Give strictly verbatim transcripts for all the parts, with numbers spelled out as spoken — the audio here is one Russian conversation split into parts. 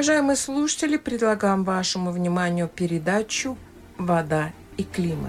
Уважаемые слушатели, предлагаем вашему вниманию передачу «Вода и климат».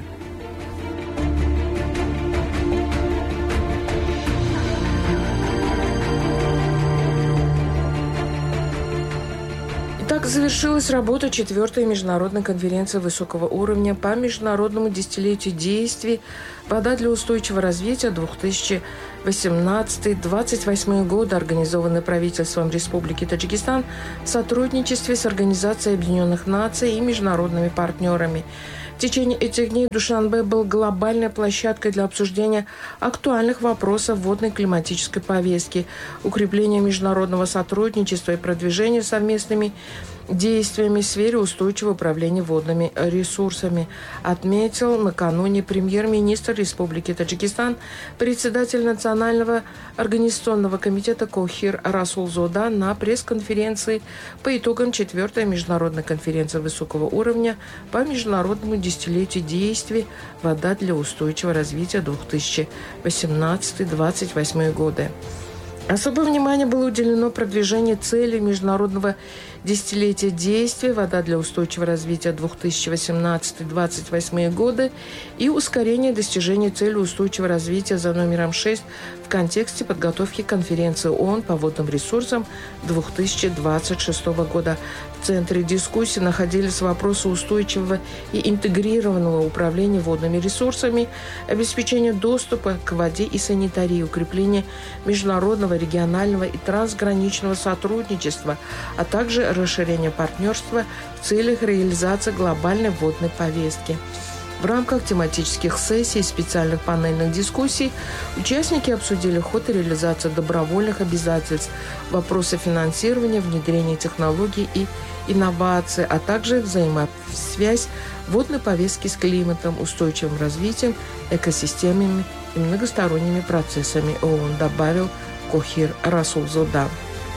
Итак, завершилась работа четвертой международной конференции высокого уровня по международному десятилетию действий «Вода для устойчивого развития» две тысячи восемнадцатый — две тысячи двадцать восьмой годы, организованный правительством Республики Таджикистан в сотрудничестве с Организацией Объединенных Наций и международными партнерами. В течение этих дней Душанбе был глобальной площадкой для обсуждения актуальных вопросов водной климатической повестки, укрепления международного сотрудничества и продвижения совместными действиями в сфере устойчивого управления водными ресурсами, отметил накануне премьер-министр Республики Таджикистан, председатель Национального организационного комитета Кохир Расулзода на пресс-конференции по итогам четвертой международной конференции высокого уровня по международному десятилетию действий «Вода для устойчивого развития» две тысячи восемнадцатый — две тысячи двадцать восьмой годы. Особое внимание было уделено продвижению целей международного десятилетия действий «Вода для устойчивого развития» две тысячи восемнадцатый — две тысячи двадцать восьмой годы и ускорение достижения цели устойчивого развития за номером шесть в контексте подготовки конференции ООН по водным ресурсам две тысячи двадцать шестого года. В центре дискуссии находились вопросы устойчивого и интегрированного управления водными ресурсами, обеспечения доступа к воде и санитарии, укрепление международного, регионального и трансграничного сотрудничества, а также расширение партнерства в целях реализации глобальной водной повестки. В рамках тематических сессий и специальных панельных дискуссий участники обсудили ход и реализацию добровольных обязательств, вопросы финансирования, внедрения технологий и инноваций, а также взаимосвязь водной повестки с климатом, устойчивым развитием, экосистемами и многосторонними процессами ООН, добавил Кохир Расулзода.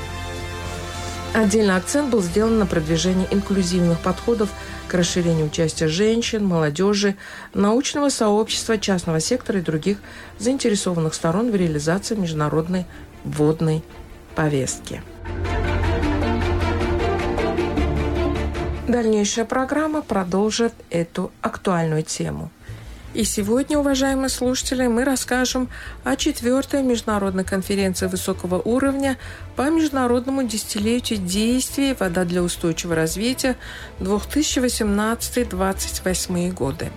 Отдельный акцент был сделан на продвижении инклюзивных подходов к расширению участия женщин, молодежи, научного сообщества, частного сектора и других заинтересованных сторон в реализации международной водной повестки. Дальнейшая программа продолжит эту актуальную тему. И сегодня, уважаемые слушатели, мы расскажем о четвертой международной конференции высокого уровня по международному десятилетию действий «Вода для устойчивого развития» две тысячи восемнадцатый — две тысячи двадцать восьмой годы.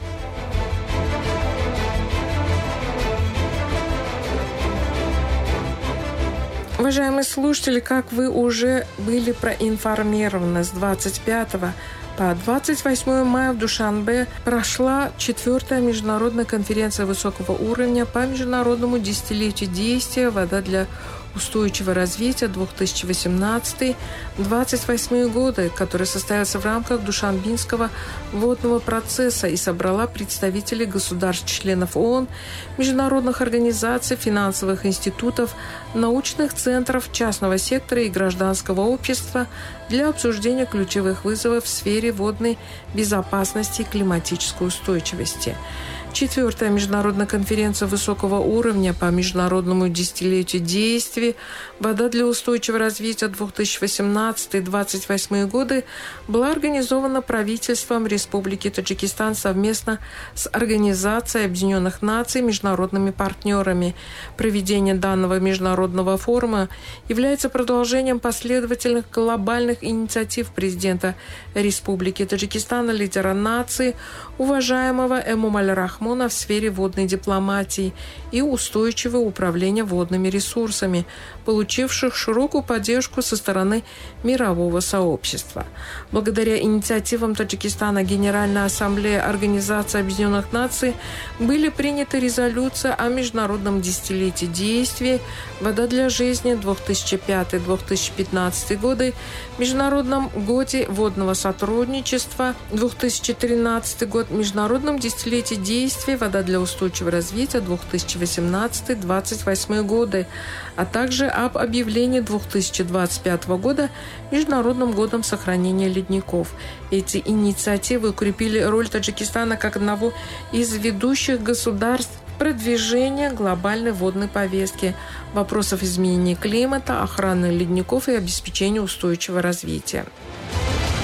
Уважаемые слушатели, как вы уже были проинформированы, с двадцать пятого по двадцать восьмое мая в Душанбе прошла четвертая международная конференция высокого уровня по международному десятилетию действия «Вода для устойчивого развития» две тысячи восемнадцатый — две тысячи двадцать восьмой годы, которая состоялась в рамках Душанбинского водного процесса и собрала представителей государств-членов ООН, международных организаций, финансовых институтов, научных центров, частного сектора и гражданского общества для обсуждения ключевых вызовов в сфере водной безопасности и климатической устойчивости. Четвертая международная конференция высокого уровня по международному десятилетию действий «Вода для устойчивого развития» две тысячи восемнадцатый — две тысячи двадцать восьмой годы была организована правительством Республики Таджикистан совместно с Организацией Объединенных Наций и международными партнерами. Проведение данного международного форума является продолжением последовательных глобальных инициатив президента Республики Таджикистан, лидера нации, уважаемого Эмомали Рахмона в сфере водной дипломатии и устойчивого управления водными ресурсами, получивших широкую поддержку со стороны мирового сообщества. Благодаря инициативам Таджикистана Генеральная ассамблея Организации Объединенных Наций были приняты резолюции о международном десятилетии действий «Вода для жизни» две тысячи пятый — две тысячи пятнадцатый годы, Международном годе водного сотрудничества две тысячи тринадцатый год, Международном десятилетии действий «Вода для устойчивого развития» две тысячи восемнадцатый — две тысячи двадцать восьмой годы, а также об объявлении две тысячи двадцать пятого года Международным годом сохранения ледников. Эти инициативы укрепили роль Таджикистана как одного из ведущих государств продвижения глобальной водной повестки, вопросов изменения климата, охраны ледников и обеспечения устойчивого развития.